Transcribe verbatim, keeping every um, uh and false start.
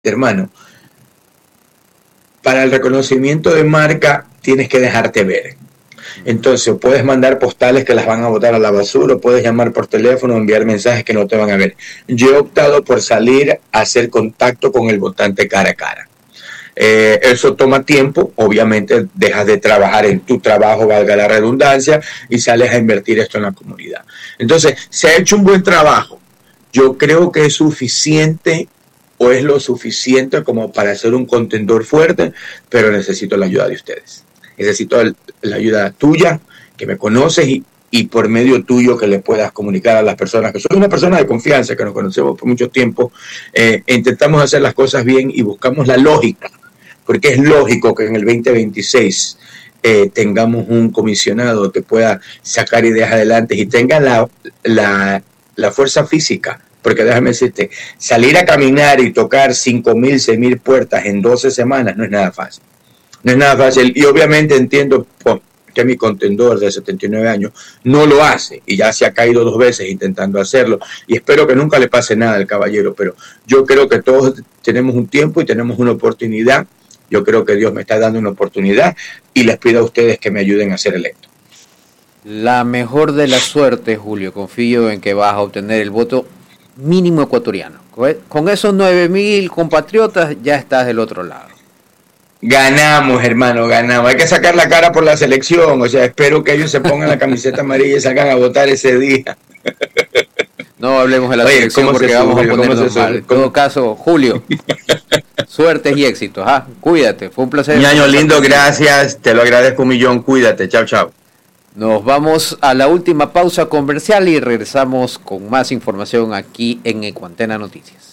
hermano, para el reconocimiento de marca tienes que dejarte ver. Entonces, puedes mandar postales que las van a botar a la basura, o puedes llamar por teléfono o enviar mensajes que no te van a ver. Yo he optado por salir a hacer contacto con el votante cara a cara. Eh, eso toma tiempo, obviamente dejas de trabajar en tu trabajo, valga la redundancia, y sales a invertir esto en la comunidad. Entonces, se ha hecho un buen trabajo. Yo creo que es suficiente o es lo suficiente como para ser un contendor fuerte, pero necesito la ayuda de ustedes. Necesito el, la ayuda tuya, que me conoces, y, y por medio tuyo que le puedas comunicar a las personas, que soy una persona de confianza, que nos conocemos por mucho tiempo, eh, intentamos hacer las cosas bien y buscamos la lógica, porque es lógico que en el veinte veintiséis eh, tengamos un comisionado que pueda sacar ideas adelante y tenga la, la, la fuerza física. Porque déjame decirte, salir a caminar y tocar cinco mil, seis mil puertas en doce semanas no es nada fácil. No es nada fácil. Y obviamente entiendo que mi contendor de setenta y nueve años no lo hace. Y ya se ha caído dos veces intentando hacerlo. Y espero que nunca le pase nada al caballero. Pero yo creo que todos tenemos un tiempo y tenemos una oportunidad. Yo creo que Dios me está dando una oportunidad. Y les pido a ustedes que me ayuden a ser electo. La mejor de la suerte, Julio. Confío en que vas a obtener el voto mínimo ecuatoriano. Con esos nueve mil compatriotas ya estás del otro lado. Ganamos, hermano, ganamos. Hay que sacar la cara por la selección. O sea, espero que ellos se pongan la camiseta amarilla y salgan a votar ese día. No hablemos de la Oye, selección porque vamos sube, a ponernos mal. En todo caso, Julio, suertes y éxitos. ¿ah? Cuídate, fue un placer. Ñaño lindo, gracias. Te lo agradezco un millón. Cuídate. Chao, chao. Nos vamos a la última pausa comercial y regresamos con más información aquí en Ecuantena Noticias.